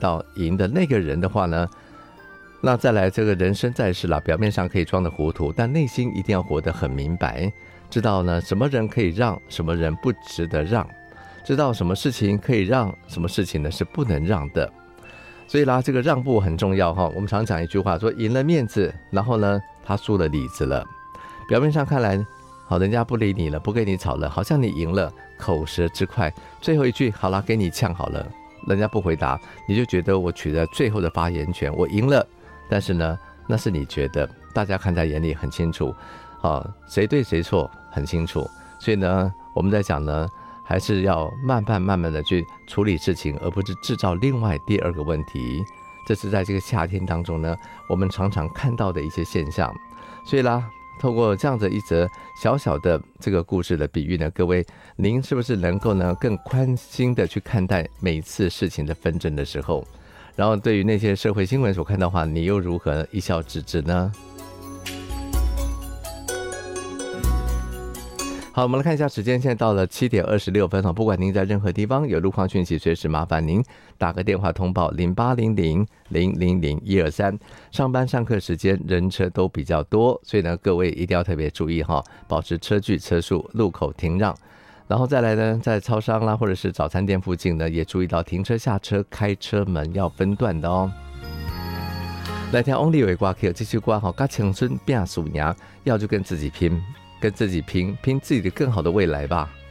到赢的那个人的话呢，那再来这个人生在世啦，表面上可以装得糊涂，但内心一定要活得很明白，知道呢什么人可以让，什么人不值得让，知道什么事情可以让，什么事情呢是不能让的。所以啦，这个让步很重要哈。我们常讲一句话说，赢了面子，然后呢他输了里子了。表面上看来，好，人家不理你了，不跟你吵了，好像你赢了，口舌之快，最后一句好啦，给你呛好了，人家不回答，你就觉得我取得最后的发言权，我赢了。但是呢，那是你觉得，大家看在眼里很清楚，谁对谁错很清楚。所以呢，我们在讲呢，还是要慢慢的去处理事情，而不是制造另外第二个问题。这是在这个夏天当中呢，我们常常看到的一些现象。所以啦，透过这样的一则小小的这个故事的比喻呢，各位您是不是能够呢更宽心的去看待每一次事情的纷争的时候，然后对于那些社会新闻所看到的话，你又如何一笑置之呢？好，我们来看一下时间，现在到了7点26分。不管您在任何地方有路况讯息，随时麻烦您打个电话通报0800000123。上班上课时间人车都比较多，所以呢各位一定要特别注意哈，保持车距车速，路口停让。然后再来呢，在超商啦或者是早餐店附近呢，也注意到停车下车开车门要分段的哦。来听 Only 有歌曲，这句歌好，跟青春变数娘，要就跟自己拼，跟自己拼自己的更好的未来吧。